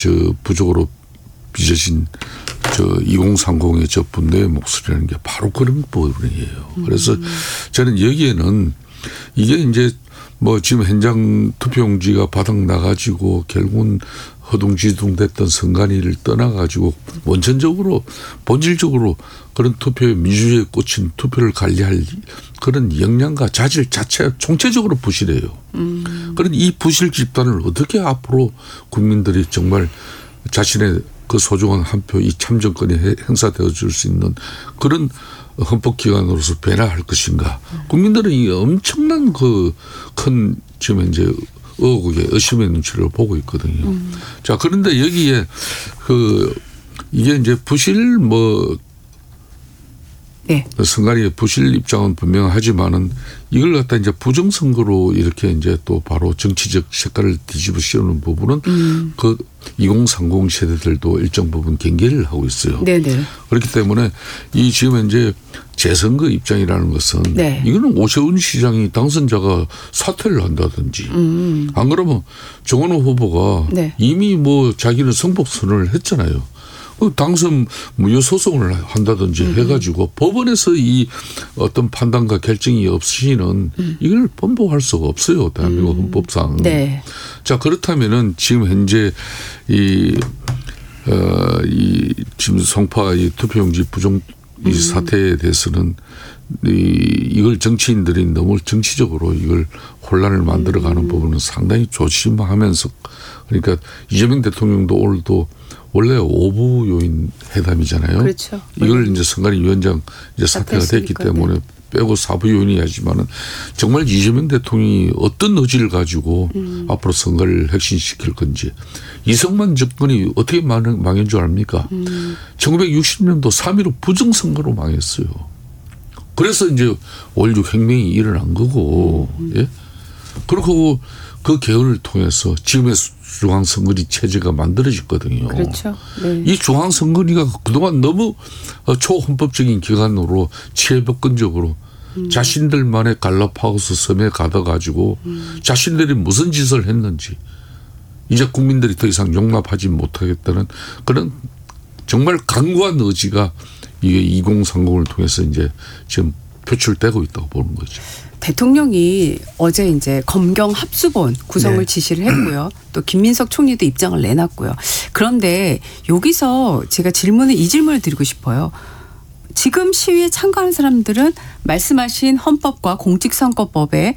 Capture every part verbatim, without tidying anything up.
저 부족으로 빚어진 저 이공삼공의 저 분노의 목소리라는 게 바로 그런 부분이에요. 그래서 저는 여기에는 이게 이제 뭐 지금 현장 투표용지가 바닥 나가지고 결국은 허둥지둥 됐던 선관위를 떠나가지고 원천적으로 본질적으로 그런 투표에 민주주의에 꽂힌 투표를 관리할 그런 역량과 자질 자체가 총체적으로 부실해요. 음. 그런 이 부실 집단을 어떻게 앞으로 국민들이 정말 자신의 그 소중한 한 표 이 참정권이 행사되어 줄 수 있는 그런 헌법기관으로서 변화할 것인가. 국민들은 이 엄청난 그 큰 지금 이제 의혹의 의심의 눈치를 보고 있거든요. 음. 자, 그런데 여기에 그 이게 이제 부실 뭐 네. 선관위의 부실 입장은 분명하지만은 이걸 갖다 이제 부정선거로 이렇게 이제 또 바로 정치적 색깔을 뒤집어 씌우는 부분은 음. 그 이공삼공 세대들도 일정 부분 경계를 하고 있어요. 네네. 그렇기 때문에 이 지금 이제 재선거 입장이라는 것은 네. 이거는 오세훈 시장이 당선자가 사퇴를 한다든지 음. 안 그러면 정원호 후보가 네. 이미 뭐 자기는 승복 선언을 했잖아요. 당선 무효 소송을 한다든지 음. 해가지고 법원에서 이 어떤 판단과 결정이 없이는 음. 이걸 번복할 수가 없어요. 대한민국 음. 헌법상. 네. 자, 그렇다면은 지금 현재 이, 어, 이 지금 송파 이 투표용지 부정 이 음. 사태에 대해서는 이, 이걸 정치인들이 너무 정치적으로 이걸 혼란을 만들어가는 음. 부분은 상당히 조심하면서 그러니까 이재명 대통령도 오늘도 원래 오부 요인 회담이잖아요. 그렇죠. 이걸 이제 선관위 위원장 이제 사퇴가 됐기 때문에 빼고 사부 요인이야지만은 정말 이재명 대통령이 어떤 의지를 가지고 음. 앞으로 선거를 혁신시킬 건지 이승만 정권이 어떻게 망한 줄 압니까? 음. 천구백육십 년도 삼 일오 부정선거로 망했어요. 그래서 이제 오일육 혁명이 일어난 거고, 음. 예? 그리고 그 개헌을 통해서 지금의 중앙선거리 체제가 만들어졌거든요. 그렇죠. 네. 이 중앙선거리가 그동안 너무 초헌법적인 기관으로 치외법권적으로 음. 자신들만의 갈라파고스 섬에 가둬가지고 음. 자신들이 무슨 짓을 했는지 이제 국민들이 더 이상 용납하지 못하겠다는 그런 정말 강고한 의지가 이게 이공삼공을 통해서 이제 지금 표출되고 있다고 보는 거죠. 대통령이 어제 이제 검경 합수본 구성을 네. 지시를 했고요. 또 김민석 총리도 입장을 내놨고요. 그런데 여기서 제가 질문을 이 질문을 드리고 싶어요. 지금 시위에 참가하는 사람들은 말씀하신 헌법과 공직선거법에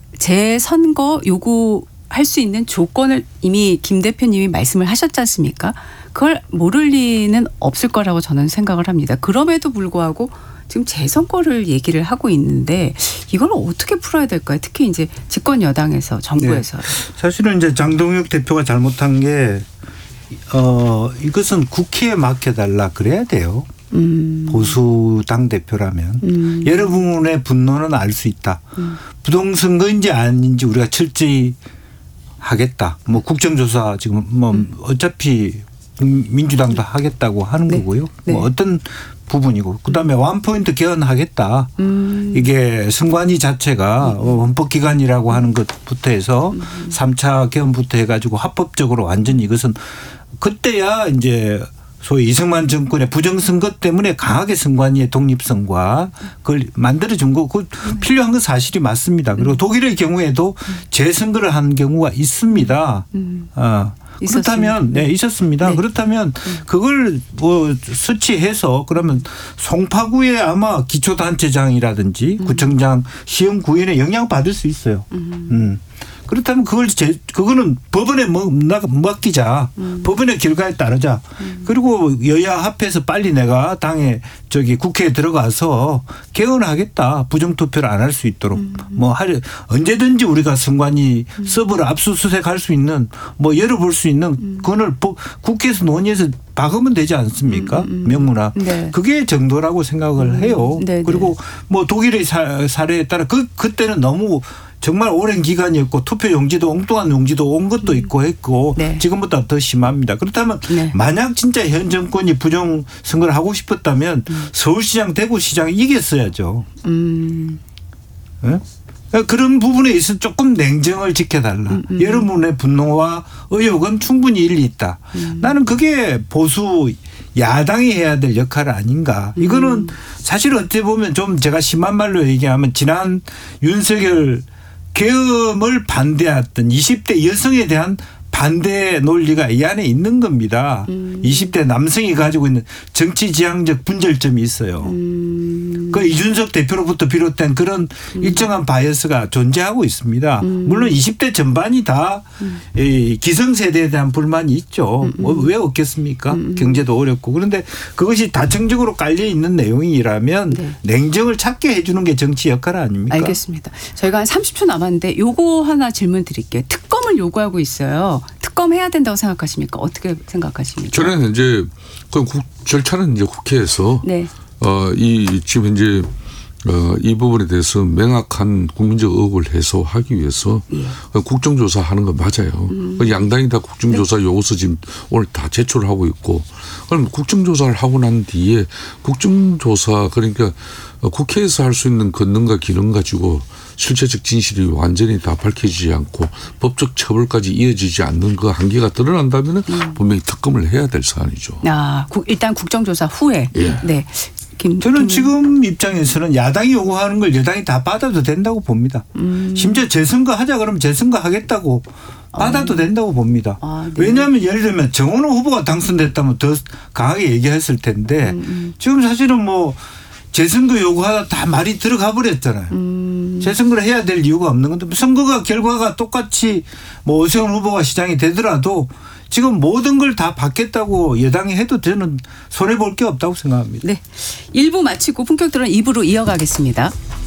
재선거 요구할 수 있는 조건을 이미 김 대표님이 말씀을 하셨지 않습니까? 그걸 모를 리는 없을 거라고 저는 생각을 합니다. 그럼에도 불구하고 지금 재선거를 얘기를 하고 있는데 이걸 어떻게 풀어야 될까요? 특히 이제 집권 여당에서 정부에서. 네. 사실은 이제 장동혁 대표가 잘못한 게 어, 이것은 국회에 맡겨달라 그래야 돼요. 음. 보수 당 대표라면 음. 여러분의 분노는 알 수 있다. 음. 부동선거인지 아닌지 우리가 철저히 하겠다. 뭐 국정조사 지금 뭐 음. 어차피 민주당도 하겠다고 하는 네. 거고요. 네. 뭐 어떤 부분이고 그다음에 원포인트 개헌하겠다. 음. 이게 선관위 자체가 음. 헌법기관이라고 하는 것부터 해서 음. 삼 차 개헌부터 해가지고 합법적으로 완전히 이것은 그때야 이제 소위 이승만 정권의 부정선거 때문에 강하게 선관위의 독립성과 그걸 만들어준 거 그 필요한 건 사실이 맞습니다. 그리고 독일의 경우에도 재선거를 한 경우가 있습니다. 음. 어. 그렇다면 네 있었습니다. 네. 그렇다면 그걸 뭐 수치해서 그러면 송파구에 아마 기초단체장이라든지 음. 구청장 시험 구현에 영향 받을 수 있어요. 음. 음. 그렇다면 그걸 제, 그거는 법원에 맡기자. 음. 법원의 결과에 따르자. 음. 그리고 여야 합해서 빨리 내가 당에 저기 국회에 들어가서 개헌을 하겠다. 부정투표를 안 할 수 있도록. 음. 뭐 하려 언제든지 우리가 선관위 음. 서버를 압수수색할 수 있는 뭐 열어볼 수 있는 음. 그걸 국회에서 논의해서 박으면 되지 않습니까? 음, 음. 명문화. 네. 그게 정도라고 생각을 음. 해요. 네네. 그리고 뭐 독일의 사, 사례에 따라 그 그때는 너무 정말 오랜 기간이었고 투표 용지도 엉뚱한 용지도 온 것도 있고 했고 네. 지금보다 더 심합니다. 그렇다면 네. 만약 진짜 현 정권이 부정 선거를 하고 싶었다면 음. 서울시장 대구시장이 이겼어야죠. 음. 네? 그런 부분에 있어서 조금 냉정을 지켜달라. 음, 음. 여러분의 분노와 의혹은 충분히 일리 있다. 음. 나는 그게 보수 야당이 해야 될 역할 아닌가. 이거는 음. 사실 어찌 보면 좀 제가 심한 말로 얘기하면 지난 윤석열 계엄을 반대했던 이십 대 여성에 대한 반대 논리가 이 안에 있는 겁니다. 음. 이십 대 남성이 가지고 있는 정치 지향적 분절점이 있어요. 음. 그 이준석 대표로부터 비롯된 그런 음. 일정한 바이어스가 존재하고 있습니다. 음. 물론 이십 대 전반이 다 음. 이 기성세대에 대한 불만이 있죠. 음. 뭐 왜 없겠습니까? 음. 경제도 어렵고. 그런데 그것이 다층적으로 깔려 있는 내용이라면 네. 냉정을 찾게 해 주는 게 정치 역할 아닙니까? 알겠습니다. 저희가 한 삼십 초 남았는데 요거 하나 질문 드릴게요. 특검을 요구하고 있어요. 특검 해야 된다고 생각하십니까? 어떻게 생각하십니까? 저는 이제 그 절차는 이제 국회에서 네. 어, 이 지금 현재 어, 이 부분에 대해서 명확한 국민적 의혹을 해소하기 위해서 예. 국정조사하는 거 맞아요. 음. 양당이 다 국정조사 네. 요구서 지금 오늘 다 제출을 하고 있고 그럼 국정조사를 하고 난 뒤에 국정조사 그러니까 국회에서 할 수 있는 권능과 기능 가지고 실체적 진실이 완전히 다 밝혀지지 않고 법적 처벌까지 이어지지 않는 그 한계가 드러난다면 음. 분명히 특검을 해야 될 사안이죠. 아, 일단 국정조사 후에. 예. 네. 김, 저는 김. 지금 입장에서는 야당이 요구하는 걸 여당이 다 받아도 된다고 봅니다. 음. 심지어 재선거 하자 그러면 재선거 하겠다고 받아도 아. 된다고 봅니다. 아, 네. 왜냐하면 예를 들면 정원호 후보가 당선됐다면 더 강하게 얘기했을 텐데 음. 지금 사실은 뭐 재선거 요구하다 다 말이 들어가 버렸잖아요. 음. 재선거를 해야 될 이유가 없는 건데 선거가 결과가 똑같이 뭐 오세훈 후보가 시장이 되더라도 지금 모든 걸 다 받겠다고 여당이 해도 저는 손해볼 게 없다고 생각합니다. 네. 일 부 마치고 본격 토론 이 부로 이어가겠습니다.